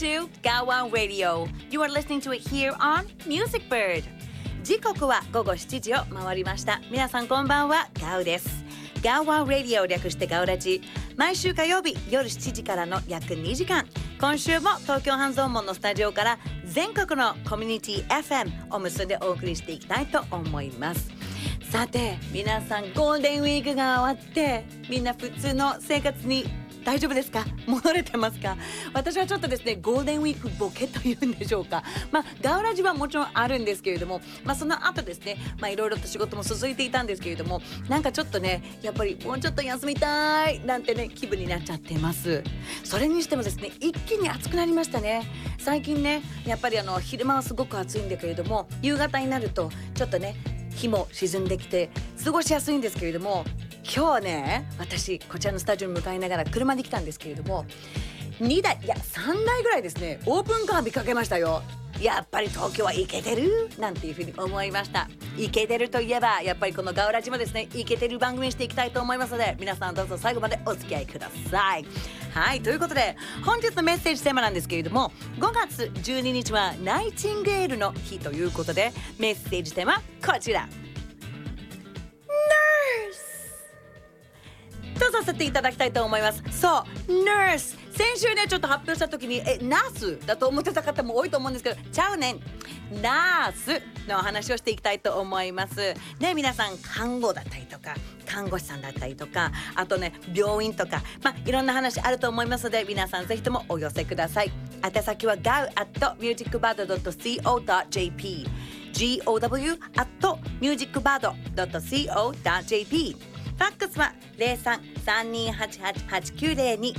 to Gawan Radio. You are listening to it here on Music Bird. 時刻は午後7時を回りました。皆さんこんばんは、ガウです。Gawan Radio 略してガウラジ。毎週火曜日夜7時からの約2時間。今週も東京半蔵門のスタジオから全国のコミュニティ FM を結んでお送りしていきたいと思います。さて皆さんゴールデンウィークが終わってみんな普通の生活に大丈夫ですか？戻れてますか？私はちょっとですねゴールデンウィークボケというんでしょうか。ガウラジはもちろんあるんですけれども、その後ですねいろいろと仕事も続いていたんですけれども、なんかちょっとねやっぱりもうちょっと休みたいなんてね気分になっちゃってます。それにしてもですね一気に暑くなりましたね。最近ねやっぱり昼間はすごく暑いんだけれども、夕方になるとちょっとね日も沈んできて過ごしやすいんですけれども、今日ね私こちらのスタジオに向かいながら車で来たんですけれども、2台いや3台ぐらいですねオープンカー見かけましたよ。やっぱり東京はイケてるなんていうふうに思いました。イケてるといえばやっぱりこのガウラジもですねイケてる番組にしていきたいと思いますので、皆さんどうぞ最後までお付き合いください。はい、ということで本日のメッセージテーマなんですけれども、5月12日はナイチンゲールの日ということで、メッセージテーマこちら、とさせていただきたいと思います。そう、ナース。先週ねちょっと発表した時にナースだと思ってた方も多いと思うんですけど、ちゃうねん、ナースの話をしていきたいと思いますね。皆さん看護だったりとか看護師さんだったりとか、あとね病院とかいろんな話あると思いますので、皆さんぜひともお寄せください。宛先は gau@musicbird.co.jp gow@musicbird.co.jp。ファックスは 03-3288-8902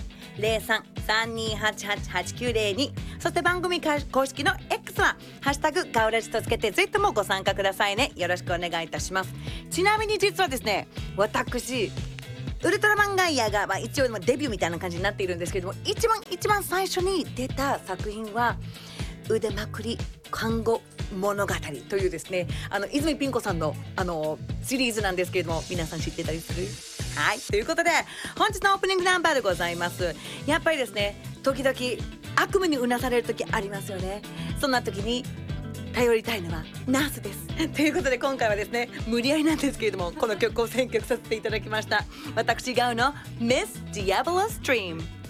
03-3288-8902。 そして番組公式の X はハッシュタグガウラジとつけてぜひともご参加くださいね。よろしくお願いいたします。ちなみに実はですね、私ウルトラマンガイアが、一応デビューみたいな感じになっているんですけれども、一番最初に出た作品は腕まくり看護物語というですね、泉ピン子さんのシリーズなんですけれども、皆さん知ってたりする？はい、ということで本日のオープニングナンバーでございます。やっぱりですね時々悪夢にうなされる時ありますよね。そんな時に頼りたいのはナースですということで、今回はですね無理やりなんですけれどもこの曲を選曲させていただきました。私ガウの Miss Diabolous Dream。